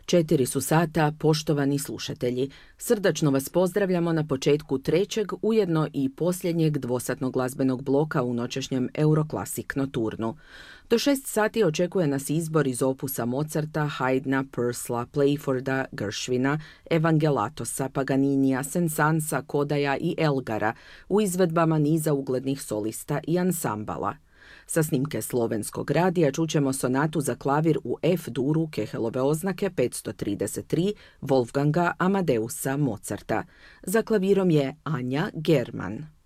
4 su sata, poštovani slušatelji. Srdačno vas pozdravljamo na početku trećeg, ujedno i posljednjeg dvosatnog glazbenog bloka u noćašnjem Euroclassic Nocturnu. Do 6 sati očekuje nas izbor iz opusa Mozarta, Haydna, Purcella, Playforda, Gershwina, Evangelatosa, Paganinija, Sensansa, Kodaja i Elgara u izvedbama niza uglednih solista i ansambala. Sa snimke Slovenskog radija čućemo sonatu za klavir u F-duru Kehelove oznake 533 Wolfganga Amadeusa Mozarta. Za klavirom je Anja German.